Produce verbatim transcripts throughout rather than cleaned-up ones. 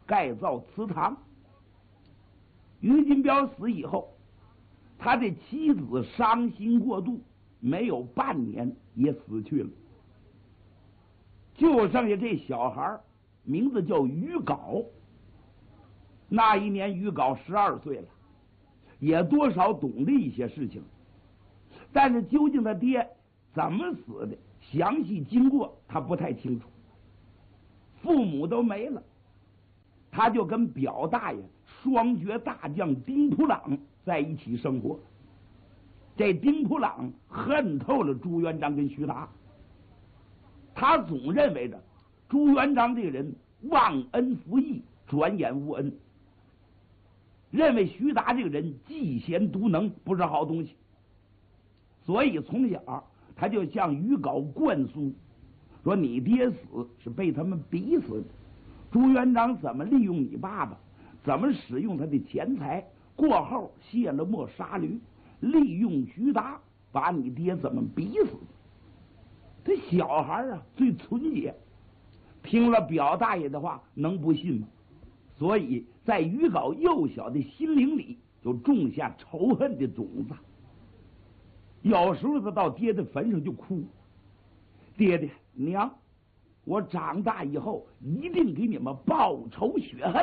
盖造祠堂。于金彪死以后，他的妻子伤心过度，没有半年也死去了，就剩下这小孩，名字叫于镐。那一年于镐十二岁了，也多少懂得一些事情，但是究竟他爹怎么死的，详细经过他不太清楚。父母都没了，他就跟表大爷双绝大将丁普朗在一起生活。这丁普朗恨透了朱元璋跟徐达，他总认为着朱元璋这个人忘恩负义，转眼无恩，认为徐达这个人嫉贤妒能，不是好东西。所以从小他就向于镐灌输说，你爹死是被他们逼死的，朱元璋怎么利用你爸爸，怎么使用他的钱财，过后卸了磨杀驴，利用徐达把你爹怎么逼死的。这小孩啊最纯洁，听了表大爷的话能不信吗？所以在于镐幼小的心灵里就种下仇恨的种子。有时候他到爹的坟上就哭，爹爹娘，我长大以后一定给你们报仇雪恨。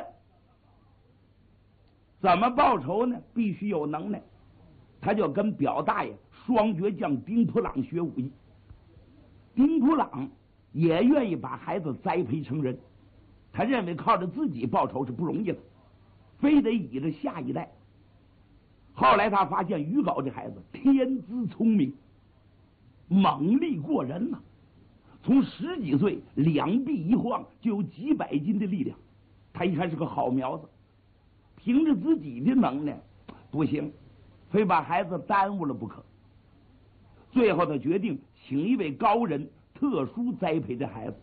怎么报仇呢？必须有能耐。他就跟表大爷双绝将丁普朗学武艺。丁普朗也愿意把孩子栽培成人，他认为靠着自己报仇是不容易的，非得倚着下一代。后来他发现于镐这孩子天资聪明，猛力过人呐、啊，从十几岁两臂一晃就有几百斤的力量，他一看是个好苗子，凭着自己的能耐不行，非把孩子耽误了不可。最后他决定请一位高人特殊栽培这孩子。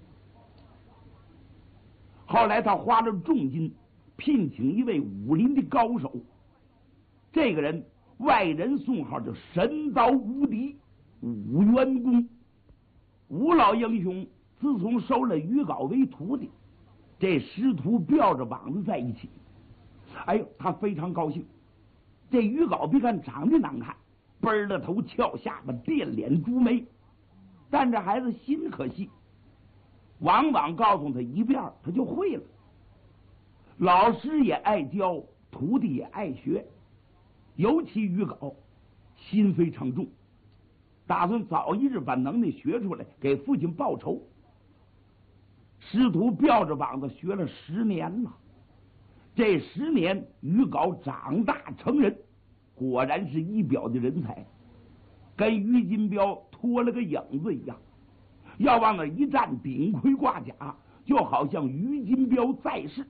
后来他花了重金聘请一位武林的高手，这个人外人送号叫神刀无敌武元公。吴老英雄自从收了于镐为徒弟，这师徒吊着膀子在一起，哎呦，他非常高兴。这于镐别看长得难看，奔了头翘下巴，电脸朱眉，但这孩子心可细，往往告诉他一遍他就会了。老师也爱教，徒弟也爱学，尤其于镐心非常重，打算早一日把能耐学出来，给父亲报仇。师徒吊着膀子学了十年了，这十年于镐长大成人，果然是一表的人才，跟于金彪脱了个影子一样。要往那一站，顶盔挂甲，就好像于金彪在世。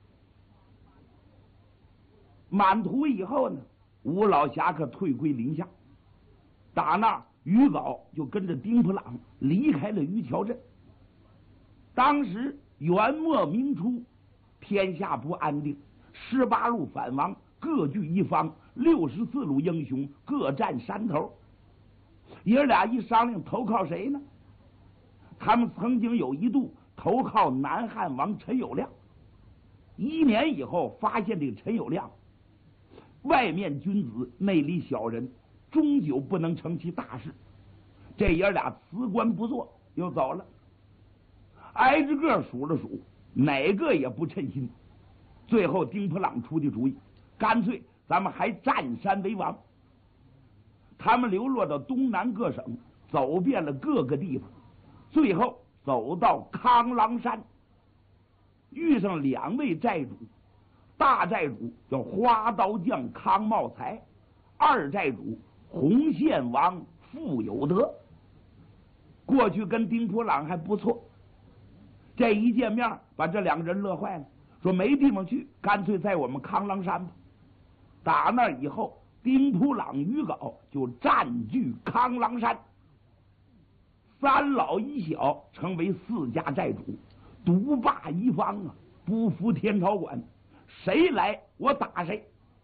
满徒以后呢，吴老侠客退归林下，打那儿于镐就跟着丁普朗离开了于桥镇。当时元末明初，天下不安定，十八路反王各据一方，六十四路英雄各占山头。爷俩一商量，投靠谁呢？他们曾经有一度投靠南汉王陈友谅。一年以后，发现这个陈友谅外面君子，内里小人，终究不能成其大事。这爷俩辞官不做，又走了。挨着个数了数，哪个也不称心。最后丁普朗出的主意，干脆咱们还占山为王。他们流落到东南各省，走遍了各个地方，最后走到康郎山，遇上两位寨主。大寨主叫花刀匠康茂才，二寨主红线王傅有德。过去跟丁普朗还不错，这一见面把这两个人乐坏了，说没地方去，干脆在我们康郎山吧。打那以后，丁普朗于镐就占据康郎山，三老一小成为四家寨主，独霸一方啊，不服天朝管，谁来我打谁。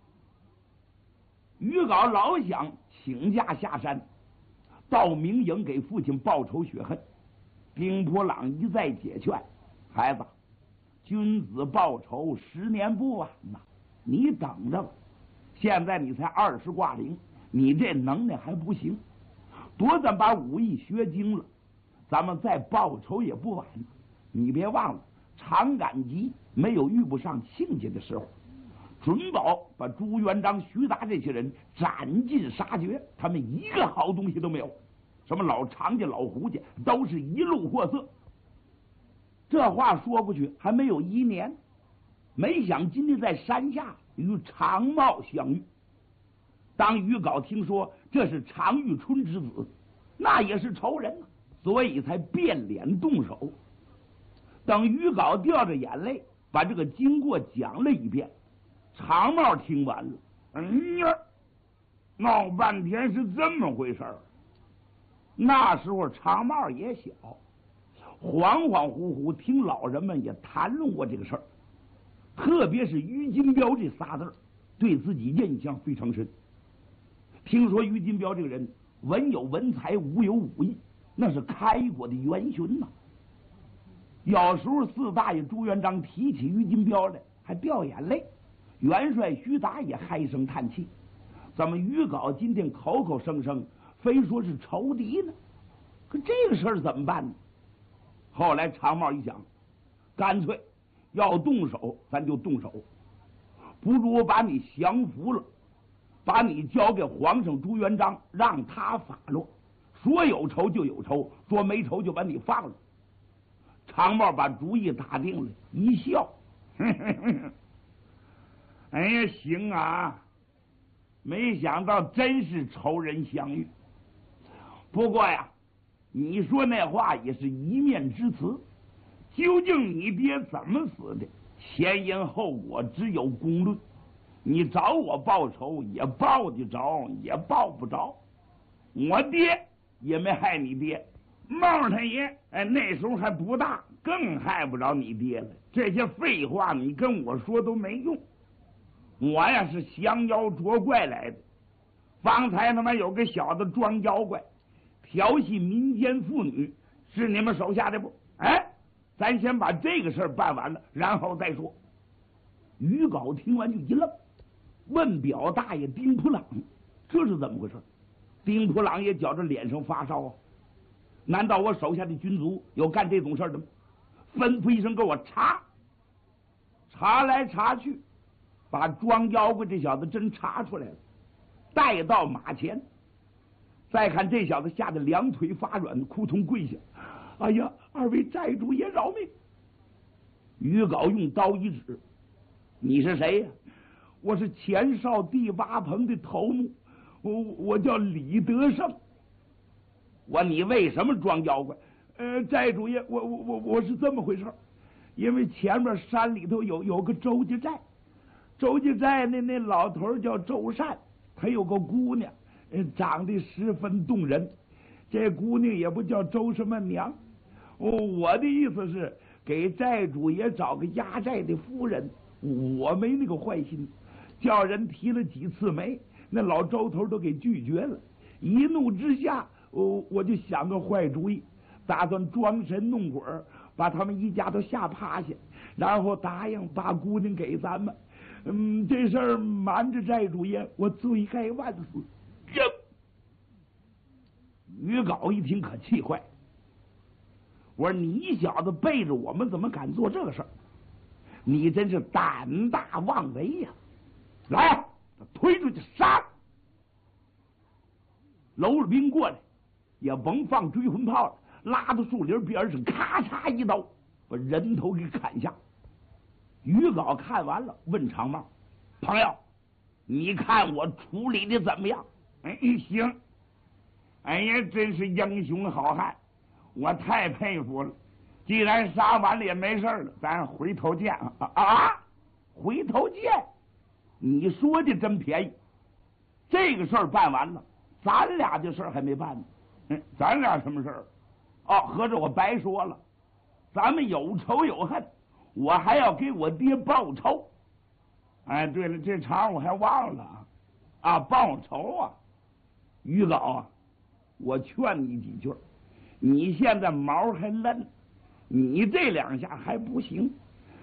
于镐老想请假下山，到明营给父亲报仇雪恨。丁普朗一再解劝，孩子， 君子报仇，十年不晚呐！你等着吧，现在你才二十挂零，你这能耐还不行，多咱把武艺学精了，咱们再报仇也不晚。你别忘了，常赶集没有遇不上亲家的时候，准保把朱元璋、徐达这些人斩尽杀绝，他们一个好东西都没有。什么老常家、老胡家，都是一路货色。这话说过去还没有一年，没想今天在山下与常茂相遇。当于皋听说这是常遇春之子，那也是仇人啊，所以才变脸动手。等于皋掉着眼泪把这个经过讲了一遍，常茂听完了，嗯呀，闹半天是这么回事儿。那时候常茂也小，恍恍惚惚听老人们也谈论过这个事儿，特别是于金彪这仨字儿，对自己印象非常深。听说于金彪这个人文有文才，武有武艺，那是开国的元勋呐。有时候四大爷朱元璋提起于金彪来，还掉眼泪；元帅徐达也唉声叹气。怎么于皋今天口口声声非说是仇敌呢？可这个事儿怎么办呢？后来常茂一想，干脆要动手咱就动手，不如我把你降服了，把你交给皇上朱元璋，让他发落，说有仇就有仇，说没仇就把你放了。常茂把主意打定了，一笑，呵呵呵，哎呀，行啊，没想到真是仇人相遇。不过呀，你说那话也是一面之词，究竟你爹怎么死的，前因后果只有公论。你找我报仇也报得着，也报不着。我爹也没害你爹，茂他爷哎那时候还不大，更害不着你爹了。这些废话你跟我说都没用。我呀是降妖捉怪来的，方才他妈有个小子装妖怪，调戏民间妇女，是你们手下的不？哎，咱先把这个事儿办完了，然后再说。于皋听完就一愣，问表大爷丁普朗，这是怎么回事？丁普朗也觉着脸上发烧啊，难道我手下的军卒有干这种事的吗？吩咐一声给我查，查来查去，把装妖怪这小子真查出来了，带到马前。再看这小子吓得两腿发软，扑通跪下，哎呀，二位寨主爷饶命！于皋用刀一指，你是谁呀？我是前哨第八棚的头目，我我叫李德胜。我你为什么装妖怪？呃，寨主爷，我我我我是这么回事，因为前面山里头有有个周家寨，周家寨那那老头叫周善，他有个姑娘，长得十分动人。这姑娘也不叫周什么娘。哦，我的意思是给寨主爷找个压寨的夫人，我没那个坏心，叫人提了几次媒，那老周头都给拒绝了。一怒之下，我我就想个坏主意，打算装神弄鬼，把他们一家都吓趴下，然后答应把姑娘给咱们。嗯，这事儿瞒着寨主爷，我罪该万死。于皋一听可气坏，我说你小子背着我们怎么敢做这个事儿？你真是胆大妄为呀！来，推出去杀！楼了兵过来，也甭放追魂炮了，拉到树林边上，咔嚓一刀把人头给砍下。于皋看完了，问常茂：“朋友，你看我处理的怎么样？”哎，行。哎呀，真是英雄好汉，我太佩服了。既然杀完了也没事了，咱回头见啊！啊，回头见！你说的真便宜。这个事儿办完了，咱俩的事儿还没办呢。嗯，咱俩什么事儿？哦，合着我白说了。咱们有仇有恨，我还要给我爹报仇。哎，对了，这茬我还忘了啊！啊，报仇啊！于皋啊，我劝你几句，你现在毛还嫩，你这两下还不行，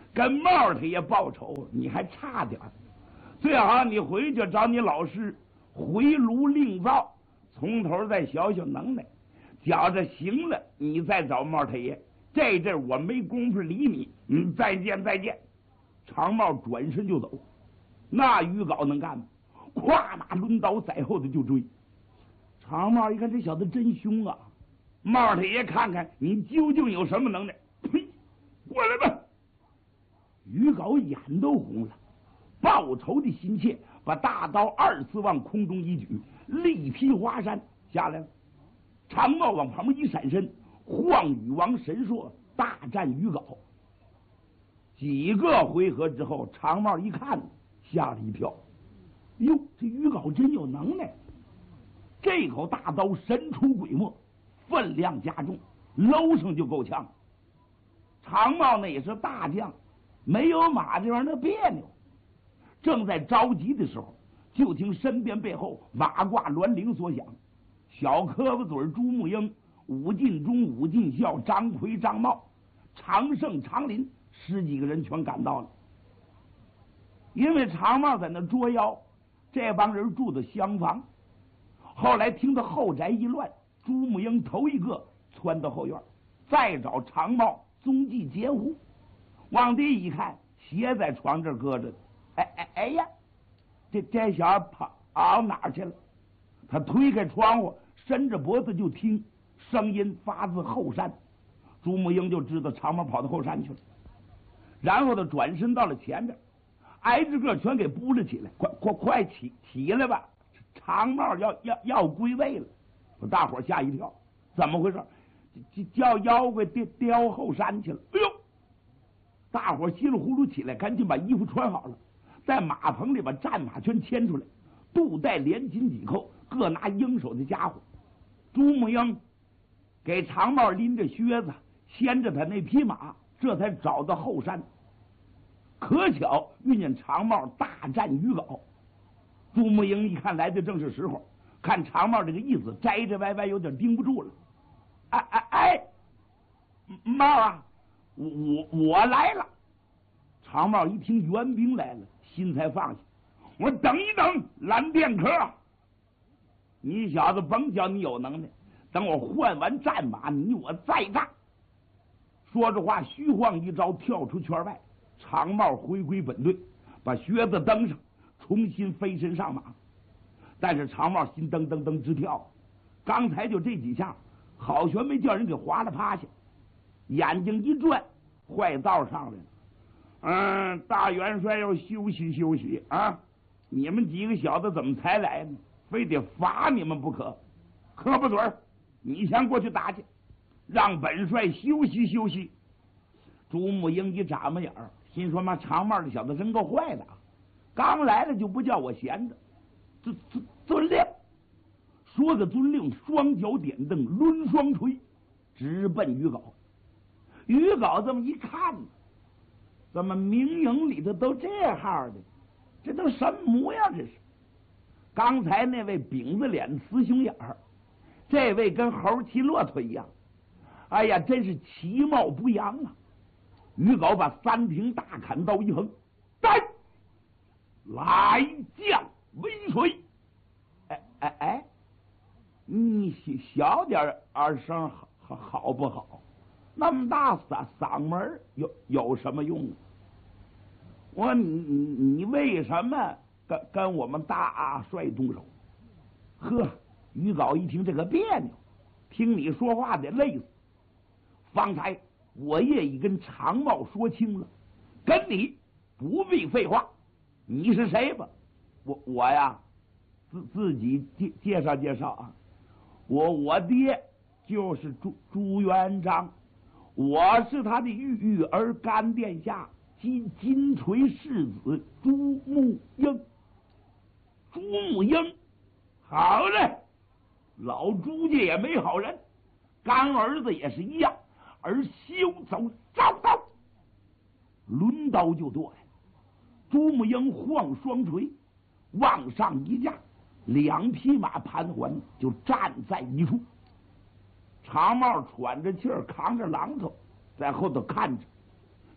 跟帽他也报仇，你还差点。最好你回去找你老师回炉另造，从头再小小能耐，觉着行了，你再找帽太爷。这阵我没工夫理你，嗯，再见再见。长帽转身就走，那于镐能干吗？咵，那抡刀在后头就追。长帽一看这小子真凶啊，帽太爷看看你究竟有什么能耐，呸，过来吧。于镐眼都红了，报仇的心切，把大刀二次往空中一举，力劈华山下来了。长帽往旁边一闪身，晃羽王神硕大战于镐。几个回合之后，长帽一看，吓了一跳，哟，这于镐真有能耐！这口大刀神出鬼没，分量加重，搂上就够呛。长帽那也是大将，没有马这玩意儿别扭。正在着急的时候，就听身边背后瓦挂銮铃所响，小磕巴嘴朱木英、武进忠、武进孝、张奎、张茂、常胜、常林十几个人全赶到了。因为长帽在那捉妖，这帮人住的厢房。后来听到后宅一乱，朱木英头一个窜到后院，再找长帽踪迹截胡。往地一看，鞋在床这搁着，哎哎哎呀，这这小子跑跑哪儿去了？他推开窗户，伸着脖子就听声音发自后山。朱木英就知道长帽跑到后山去了，然后他转身到了前边，挨着个全给扑了起来，快快快起起来吧！长帽要要要归位了，把大伙吓一跳，怎么回事？叫妖怪叼叼后山去了！哎呦！大伙稀里糊涂起来，赶紧把衣服穿好了，在马棚里把战马全牵出来，肚带连紧几扣，各拿应手的家伙。朱木英给长帽拎着靴子，牵着他那匹马，这才找到后山。可巧遇见长帽大战于镐。朱木英一看来的正是时候，看长帽这个意思，摘摘歪歪有点盯不住了。哎哎哎，帽啊，我我我来了。长帽一听援兵来了，心才放下。我等一等，蓝电壳，你小子甭叫你有能耐，等我换完战马，你我再战。说着话，虚晃一招，跳出圈外。长帽回归本队，把靴子蹬上，重新飞身上马。但是长帽心噔噔噔直跳，刚才就这几下，好悬没叫人给划了趴下。眼睛一转，坏道上来了。嗯，大元帅要休息休息啊！你们几个小子怎么才来呢？非得罚你们不可！磕巴嘴儿，你先过去打去，让本帅休息休息。朱木英一眨巴眼儿，心说：“妈，长帽这小子真够坏的啊！刚来了就不叫我闲着，这这遵令。”说个遵令，双脚点蹬，抡双锤，直奔于镐。于镐这么一看，怎么明营里头都这号的？这都什么模样？这是刚才那位饼子脸、雌雄眼儿，这位跟猴骑骆驼一样。哎呀，真是其貌不扬啊！于镐把三挺大砍刀一横，来，来将为水。哎哎哎，你小点儿声好好不好？那么大嗓嗓门有有什么用啊？我说你你你为什么跟跟我们大帅动手？呵，于镐一听这个别扭，听你说话得累死。方才我也已跟长帽说清了，跟你不必废话。你是谁吧？我我呀，自自己介介绍介绍啊。我我爹就是朱朱元璋，我是他的玉玉儿干殿下金金锤世子朱木英。朱木英，好嘞，老朱家也没好人，干儿子也是一样。而休走招刀，抡刀就剁呀！朱木英晃双锤，往上一架，两匹马盘桓就站在一处。长帽喘着气儿，扛着榔头，在后头看着。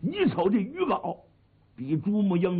一瞅这于高比朱木英